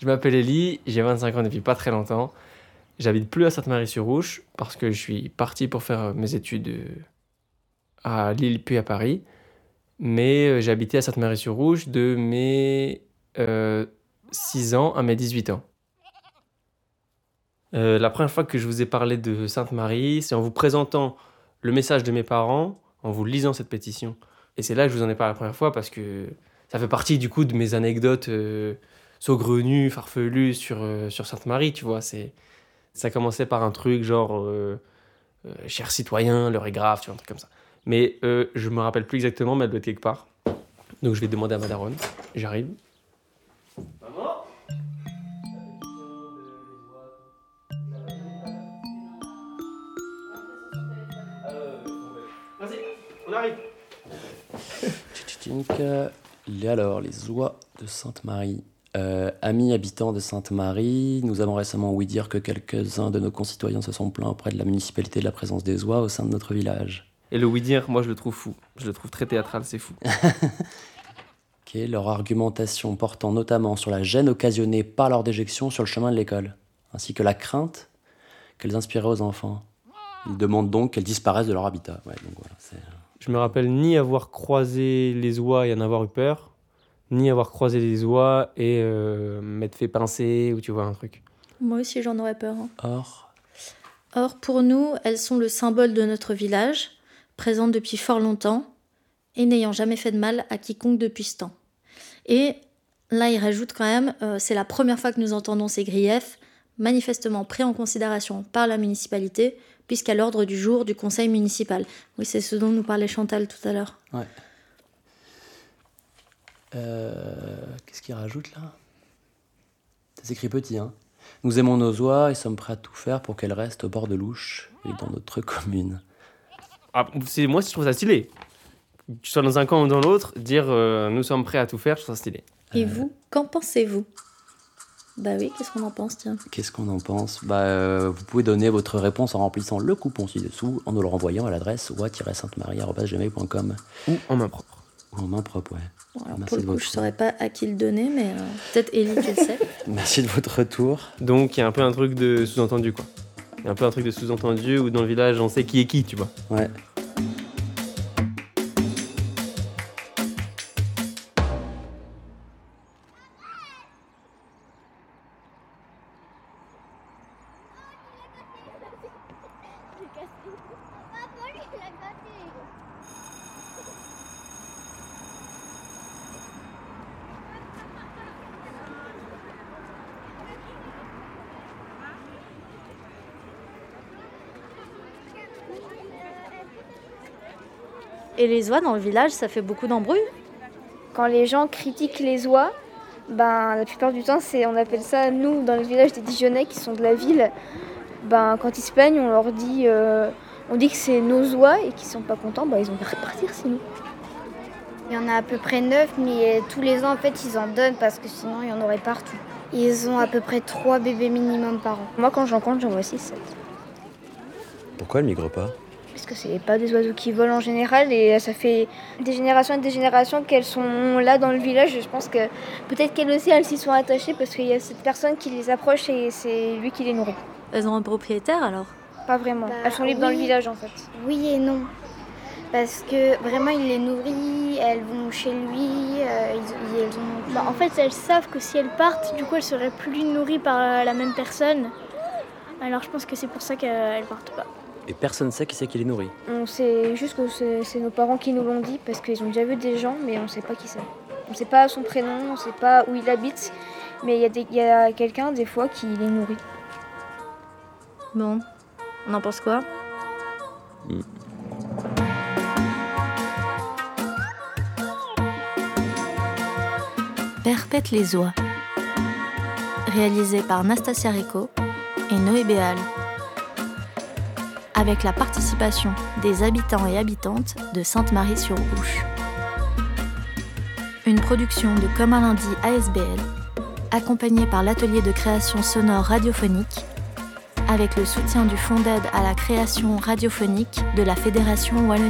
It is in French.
Je m'appelle Elie, j'ai 25 ans depuis pas très longtemps. J'habite plus à Sainte-Marie-sur-Rouge parce que je suis parti pour faire mes études à Lille puis à Paris. Mais j'habitais à Sainte-Marie-sur-Rouge de mes 6 ans à mes 18 ans. La première fois que je vous ai parlé de Sainte-Marie, c'est en vous présentant le message de mes parents, en vous lisant cette pétition. Et c'est là que je vous en ai parlé la première fois parce que ça fait partie du coup de mes anecdotes saugrenues, farfelues sur Sainte-Marie, tu vois. Ça commençait par un truc genre cher citoyen, l'heure est grave, tu vois, un truc comme ça. Mais je me rappelle plus exactement, mais elle doit être quelque part. Donc je vais demander à ma daronne. J'arrive. Maman ? Vas-y, on arrive. Alors, les oies de Sainte-Marie. Amis habitants de Sainte-Marie, nous avons récemment ouï dire que quelques-uns de nos concitoyens se sont plaints auprès de la municipalité de la présence des oies au sein de notre village. Et le oui-dire, moi je le trouve fou. Je le trouve très théâtral, c'est fou. Leur argumentation portant notamment sur la gêne occasionnée par leur déjection sur le chemin de l'école, ainsi que la crainte qu'elles inspiraient aux enfants. Ils demandent donc qu'elles disparaissent de leur habitat. Ouais, donc voilà, Je me rappelle ni avoir croisé les oies et en avoir eu peur, ni avoir croisé les oies et m'être fait pincer ou tu vois un truc. Moi aussi j'en aurais peur. Or, pour nous, elles sont le symbole de notre village, présentes depuis fort longtemps et n'ayant jamais fait de mal à quiconque depuis ce temps. Et là, il rajoute quand même, c'est la première fois que nous entendons ces griefs, manifestement pris en considération par la municipalité, puisqu'à l'ordre du jour du conseil municipal. Oui, c'est ce dont nous parlait Chantal tout à l'heure. Ouais. Qu'est-ce qu'il rajoute là ? Ça s'écrit petit, hein. Nous aimons nos oies et sommes prêts à tout faire pour qu'elles restent au bord de l'Ouche et dans notre commune. Ah, moi, je trouve ça stylé. Que tu sois dans un camp ou dans l'autre, dire nous sommes prêts à tout faire, je trouve ça stylé. Et vous, qu'en pensez-vous ? Bah oui, qu'est-ce qu'on en pense, tiens ? Qu'est-ce qu'on en pense ? Vous pouvez donner votre réponse en remplissant le coupon ci-dessous, en nous le renvoyant à l'adresse oie-saintemarie@gmail.com. Ou en main propre. Ou en main propre, ouais. Alors, pour le coup, je ne saurais pas à qui le donner, mais peut-être Elie, tu le sais. Merci de votre retour. Donc, il y a un peu un truc de sous-entendu, quoi. Il y a un peu un truc de sous-entendu où dans le village, on sait qui est qui, tu vois. Ouais. Et les oies dans le village, ça fait beaucoup d'embrouilles ? Quand les gens critiquent les oies, la plupart du temps, on appelle ça, nous, dans le village des Dijonnais qui sont de la ville, quand ils se plaignent, on leur dit, on dit que c'est nos oies et qu'ils sont pas contents, ils ont qu'à repartir sinon. Il y en a à peu près 9, mais tous les ans, en fait, ils en donnent parce que sinon, il y en aurait partout. Ils ont à peu près 3 bébés minimum par an. Moi, quand j'en compte, j'en vois 6, 7. Pourquoi elles migrent pas ? Parce que c'est pas des oiseaux qui volent en général et ça fait des générations et des générations qu'elles sont là dans le village. Je pense que peut-être qu'elles aussi, elles s'y sont attachées parce qu'il y a cette personne qui les approche et c'est lui qui les nourrit. Elles ont un propriétaire alors ? Pas vraiment. Elles sont libres dans le village en fait. Oui et non. Parce que vraiment, il les nourrit, elles vont chez lui, elles ont... En fait, elles savent que si elles partent, du coup, elles seraient plus nourries par la même personne. Alors je pense que c'est pour ça qu'elles partent pas. Et personne ne sait qui c'est qui les nourrit. On sait juste que c'est nos parents qui nous l'ont dit parce qu'ils ont déjà vu des gens, mais on ne sait pas qui c'est. On ne sait pas son prénom, on ne sait pas où il habite, mais il y a quelqu'un des fois qui les nourrit. Bon, on en pense quoi ? Perpète les oies. Réalisé par Nastasia Rico et Noé Béal. Avec la participation des habitants et habitantes de Sainte-Marie-sur-Rouge. Une production de Comme un lundi ASBL, accompagnée par l'atelier de création sonore radiophonique, avec le soutien du Fonds d'aide à la création radiophonique de la Fédération Wallonie.